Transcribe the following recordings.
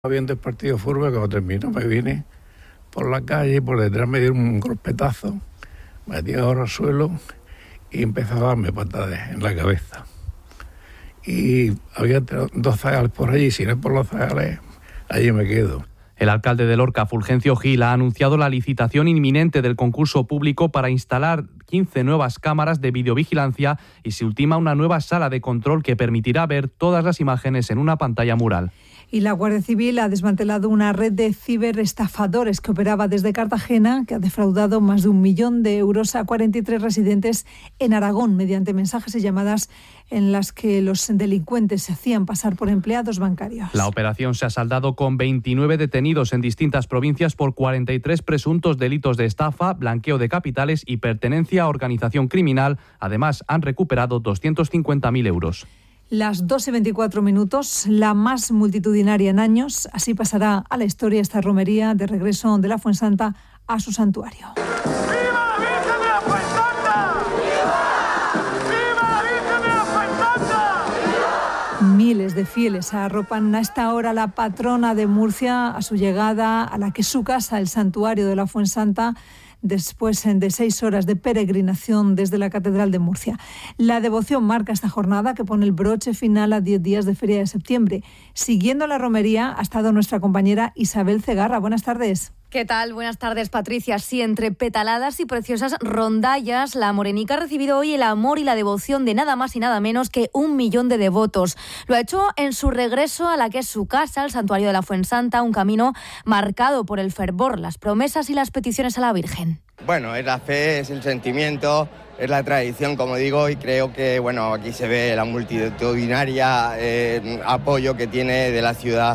Viendo el partido de fútbol, cuando terminó me vine por la calle y por detrás me dieron un golpetazo, me dio al suelo y empezó a darme patadas en la cabeza. Y había 2 zagales por allí, si no es por los zagales, allí me quedo. El alcalde de Lorca, Fulgencio Gil, ha anunciado la licitación inminente del concurso público para instalar 15 nuevas cámaras de videovigilancia y se ultima una nueva sala de control que permitirá ver todas las imágenes en una pantalla mural. Y la Guardia Civil ha desmantelado una red de ciberestafadores que operaba desde Cartagena, que ha defraudado más de 1 millón de euros a 43 residentes en Aragón mediante mensajes y llamadas en las que los delincuentes se hacían pasar por empleados bancarios. La operación se ha saldado con 29 detenidos en distintas provincias por 43 presuntos delitos de estafa, blanqueo de capitales y pertenencia a organización criminal. Además, han recuperado 250.000 euros. Las 2:24, la más multitudinaria en años. Así pasará a la historia esta romería de regreso de la Fuensanta a su santuario. ¡Viva la Virgen de la Fuensanta! ¡Viva la Virgen de la Fuensanta! Miles de fieles arropan a esta hora la patrona de Murcia a su llegada a la que es su casa, el santuario de la Fuensanta, después de 6 horas de peregrinación desde la Catedral de Murcia. La devoción marca esta jornada que pone el broche final a 10 días de Feria de Septiembre. Siguiendo la romería ha estado nuestra compañera Isabel Cegarra. Buenas tardes. ¿Qué tal? Buenas tardes, Patricia. Sí, entre petaladas y preciosas rondallas, la Morenica ha recibido hoy el amor y la devoción de nada más y nada menos que 1 millón de devotos. Lo ha hecho en su regreso a la que es su casa, el santuario de la Fuensanta, un camino marcado por el fervor, las promesas y las peticiones a la Virgen. Bueno, es la fe, es el sentimiento, es la tradición, como digo, y creo que bueno, aquí se ve la multitudinaria apoyo que tiene de la ciudad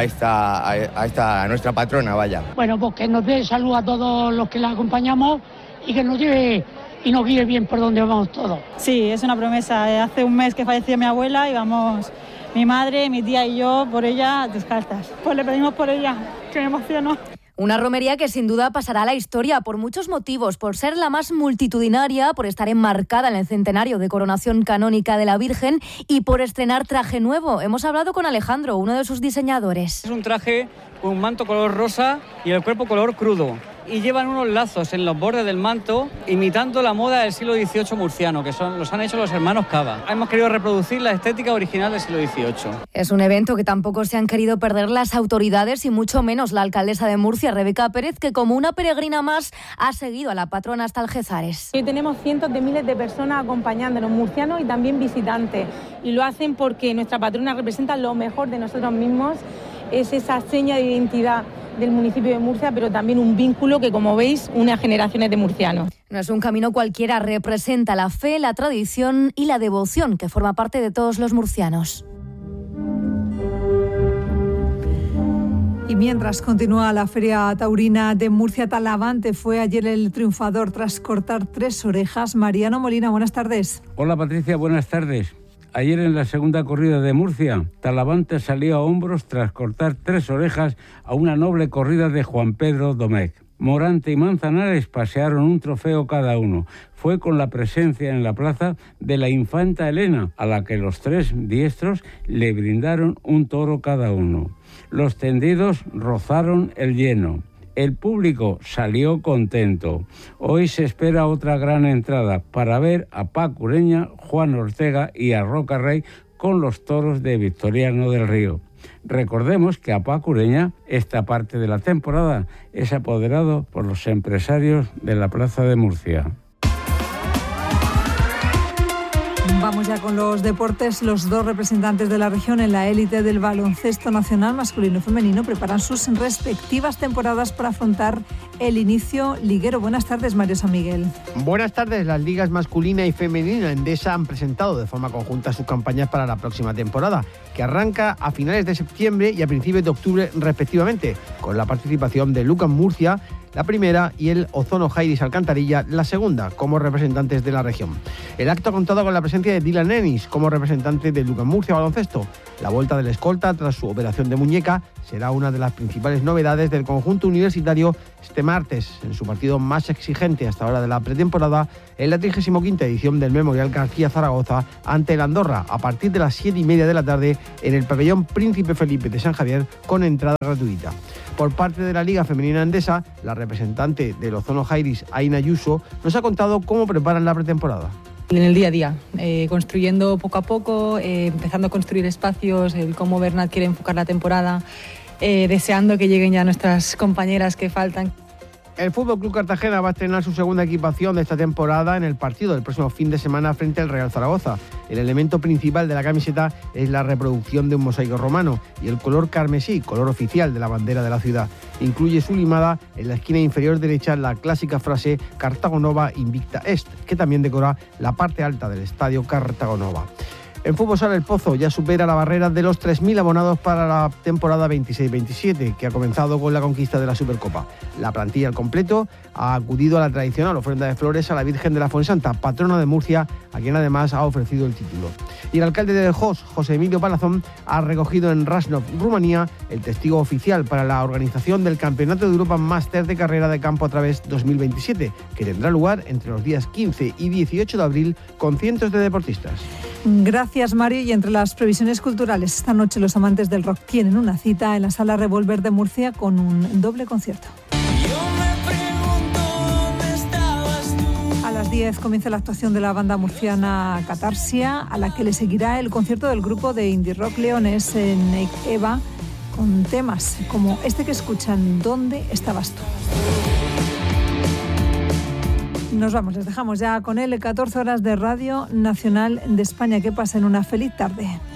a nuestra patrona, vaya. Bueno, pues que nos dé salud a todos los que la acompañamos y que nos lleve y nos guíe bien por donde vamos todos. Sí, es una promesa. Hace un mes que falleció mi abuela y vamos mi madre, mi tía y yo por ella descalzas. Pues le pedimos por ella, que me emocionó. Una romería que sin duda pasará a la historia por muchos motivos, por ser la más multitudinaria, por estar enmarcada en el centenario de coronación canónica de la Virgen y por estrenar traje nuevo. Hemos hablado con Alejandro, uno de sus diseñadores. Es un traje con un manto color rosa y el cuerpo color crudo. Y llevan unos lazos en los bordes del manto imitando la moda del siglo XVIII murciano, que los han hecho los hermanos Cava. Hemos querido reproducir la estética original del siglo XVIII. Es un evento que tampoco se han querido perder las autoridades y mucho menos la alcaldesa de Murcia, Rebeca Pérez, que como una peregrina más ha seguido a la patrona hasta Algézares. Hoy tenemos cientos de miles de personas acompañándonos, murcianos y también visitantes. Y lo hacen porque nuestra patrona representa lo mejor de nosotros mismos, es esa seña de identidad del municipio de Murcia, pero también un vínculo que, como veis, une a generaciones de murcianos. No es un camino cualquiera, representa la fe, la tradición y la devoción que forma parte de todos los murcianos. Y mientras continúa la Feria Taurina de Murcia, Talavante fue ayer el triunfador tras cortar 3 orejas. Mariano Molina, buenas tardes. Hola Patricia, buenas tardes. Ayer en la segunda corrida de Murcia, Talavante salió a hombros tras cortar 3 orejas a una noble corrida de Juan Pedro Domecq. Morante y Manzanares pasearon un trofeo cada uno. Fue con la presencia en la plaza de la infanta Elena, a la que los 3 diestros le brindaron un toro cada uno. Los tendidos rozaron el lleno. El público salió contento. Hoy se espera otra gran entrada para ver a Paco Ureña, Juan Ortega y a Roca Rey con los toros de Victoriano del Río. Recordemos que a Paco Ureña, esta parte de la temporada, es apoderado por los empresarios de la Plaza de Murcia. Vamos ya con los deportes. Los 2 representantes de la región en la élite del baloncesto nacional masculino y femenino preparan sus respectivas temporadas para afrontar el inicio liguero. Buenas tardes, Mario San Miguel. Buenas tardes. Las ligas masculina y femenina Endesa han presentado de forma conjunta sus campañas para la próxima temporada, que arranca a finales de septiembre y a principios de octubre respectivamente. con la participación de Lucas Murcia, la primera, y el Ozono Jairis Alcantarilla, la segunda, como representantes de la región. El acto ha contado con la presencia de Dylan Ennis como representante de Lucas Murcia Baloncesto. La vuelta del escolta tras su operación de muñeca será una de las principales novedades del conjunto universitario este martes, en su partido más exigente hasta ahora de la pretemporada, en la 35ª edición del Memorial García Zaragoza ante el Andorra, a partir de las 7:30 de la tarde en el pabellón Príncipe Felipe de San Javier, con entrada gratuita. Por parte de la Liga Femenina Endesa, la representante del Ozono Jairis, Aina Ayuso, nos ha contado cómo preparan la pretemporada. En el día a día, construyendo poco a poco, empezando a construir espacios, el cómo Bernat quiere enfocar la temporada, deseando que lleguen ya nuestras compañeras que faltan. El Fútbol Club Cartagena va a estrenar su segunda equipación de esta temporada en el partido del próximo fin de semana frente al Real Zaragoza. El elemento principal de la camiseta es la reproducción de un mosaico romano y el color carmesí, color oficial de la bandera de la ciudad. Incluye sublimada en la esquina inferior derecha la clásica frase Cartago Nova Invicta Est, que también decora la parte alta del estadio Cartago Nova. En Fútbol Sala El Pozo ya supera la barrera de los 3.000 abonados para la temporada 26-27, que ha comenzado con la conquista de la Supercopa. La plantilla al completo ha acudido a la tradicional ofrenda de flores a la Virgen de la Fuensanta, patrona de Murcia, a quien además ha ofrecido el título. Y el alcalde de Jos, José Emilio Palazón, ha recogido en Rasnov, Rumanía, el testigo oficial para la organización del Campeonato de Europa Máster de Carrera de Campo a Través 2027, que tendrá lugar entre los días 15 y 18 de abril con cientos de deportistas. Gracias, Mario. Y entre las previsiones culturales, esta noche los amantes del rock tienen una cita en la Sala Revolver de Murcia con un doble concierto. A las 10 comienza la actuación de la banda murciana Catarsia, a la que le seguirá el concierto del grupo de indie rock leones en Eva, con temas como este que escuchan, ¿Dónde estabas tú? Nos vamos, les dejamos ya con él 14 horas de Radio Nacional de España. Que pasen una feliz tarde.